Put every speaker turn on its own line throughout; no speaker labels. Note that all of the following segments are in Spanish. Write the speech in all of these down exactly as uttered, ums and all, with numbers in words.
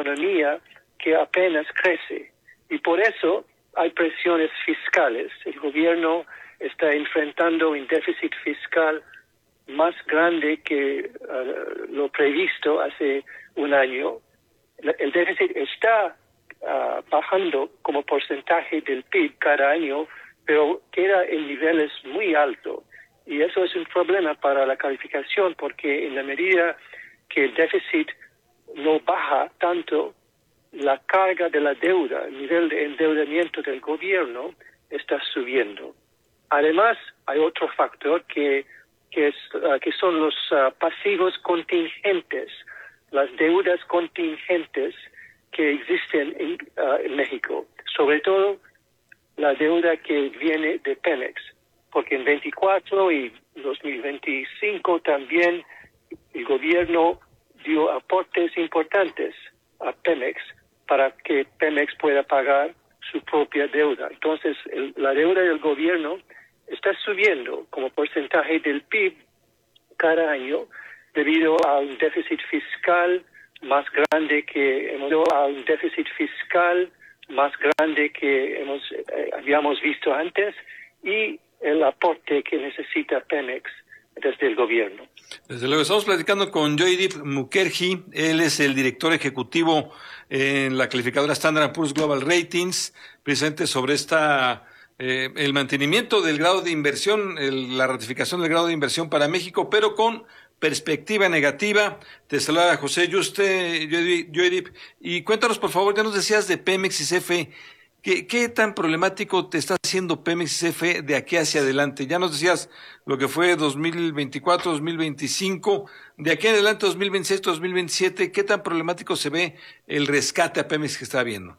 economía que apenas crece. Y por eso hay presiones fiscales. El gobierno está enfrentando un déficit fiscal más grande que uh, lo previsto hace un año. El déficit está uh, bajando como porcentaje del P I B cada año, pero queda en niveles muy altos. Y eso es un problema para la calificación, porque en la medida que el déficit no baja tanto, la carga de la deuda, el nivel de endeudamiento del gobierno está subiendo. Además, hay otro factor que, que, es, uh, que son los uh, pasivos contingentes, las deudas contingentes que existen en, uh, en México, sobre todo la deuda que viene de Pemex, porque en veinticuatro y dos mil veinticinco también el gobierno dio aportes importantes a Pemex para que Pemex pueda pagar su propia deuda. Entonces, el, la deuda del gobierno está subiendo como porcentaje del P I B cada año debido a un déficit fiscal más grande que hemos a un déficit fiscal más grande que hemos eh, habíamos visto antes y el aporte que necesita Pemex desde el gobierno.
Desde luego, estamos platicando con Joydeep Mukherjee. Él es el director ejecutivo en la calificadora Standard and Poor's Global Ratings, precisamente sobre esta eh, el mantenimiento del grado de inversión, el, la ratificación del grado de inversión para México, pero con perspectiva negativa. Te saluda José Yuste, Joydeep, y cuéntanos, por favor, ya nos decías de Pemex y C F E. ¿Qué, ¿Qué tan problemático te está haciendo Pemex y C F E de aquí hacia adelante? Ya nos decías lo que fue dos mil veinticuatro, dos mil veinticinco, de aquí en adelante dos mil veintiséis, dos mil veintisiete, ¿qué tan problemático se ve el rescate a Pemex que está habiendo?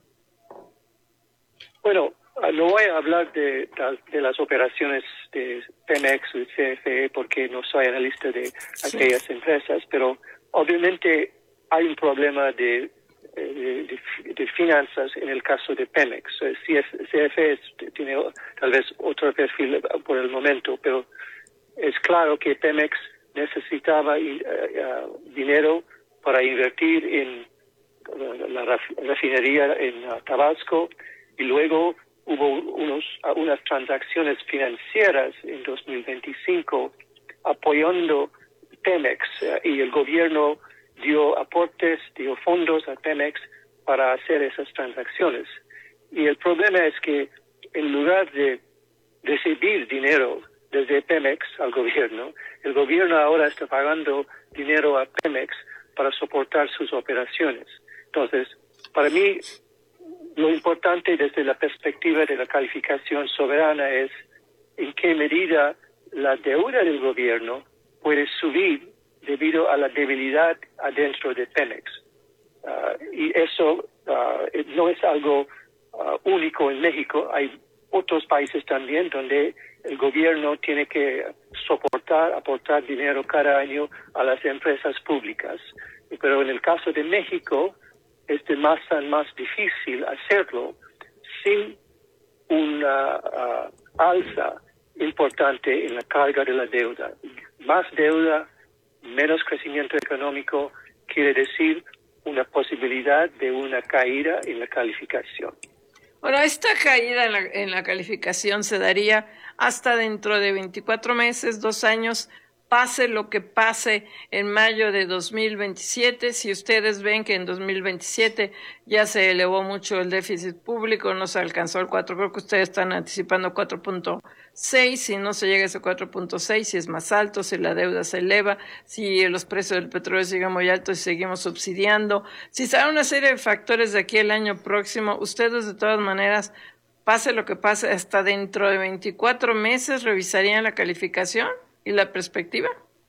Bueno, no voy a hablar de, de las operaciones de Pemex y C F E porque no soy analista de aquellas sí. empresas, pero obviamente hay un problema de De, de, de finanzas en el caso de Pemex. C F E tiene tal vez otro perfil por el momento, pero es claro que Pemex necesitaba uh, uh, dinero para invertir en uh, la refinería en uh, Tabasco, y luego hubo unos, uh, unas transacciones financieras en dos mil veinticinco apoyando Pemex, uh, y el gobierno dio aportes, dio fondos a Pemex para hacer esas transacciones. Y el problema es que en lugar de recibir dinero desde Pemex al gobierno, el gobierno ahora está pagando dinero a Pemex para soportar sus operaciones. Entonces, para mí, lo importante desde la perspectiva de la calificación soberana es en qué medida la deuda del gobierno puede subir debido a la debilidad adentro de Pemex. Uh, y eso uh, no es algo uh, único en México. Hay otros países también donde el gobierno tiene que soportar, aportar dinero cada año a las empresas públicas. Pero en el caso de México es de más en más difícil hacerlo sin una uh, alza importante en la carga de la deuda. Más deuda, menos crecimiento económico, quiere decir una posibilidad de una caída en la calificación.
Bueno, esta caída en la, en la calificación se daría hasta dentro de veinticuatro meses, dos años, pase lo que pase en mayo de dos mil veintisiete. Si ustedes ven que en dos mil veintisiete ya se elevó mucho el déficit público, no se alcanzó el cuatro, creo que ustedes están anticipando cuatro punto seis, si no se llega a ese cuatro punto seis, si es más alto, si la deuda se eleva, si los precios del petróleo siguen muy altos y seguimos subsidiando, si sale una serie de factores de aquí el año próximo, ustedes de todas maneras, pase lo que pase, hasta dentro de veinticuatro meses revisarían la calificación y la perspectiva.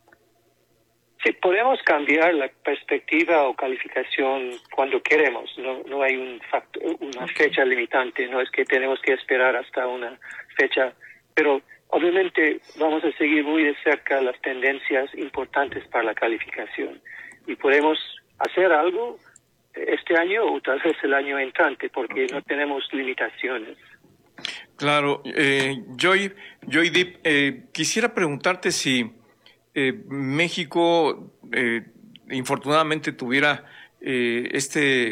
Sí, podemos cambiar la perspectiva o calificación cuando queremos. No, no hay un factor, una okay. fecha limitante. No es que tenemos que esperar hasta una fecha. Pero obviamente vamos a seguir muy de cerca las tendencias importantes para la calificación. Y podemos hacer algo este año o tal vez el año entrante porque okay. no tenemos limitaciones.
Claro, eh, Joy, Joydeep, eh, quisiera preguntarte si eh, México, eh, infortunadamente, tuviera eh, este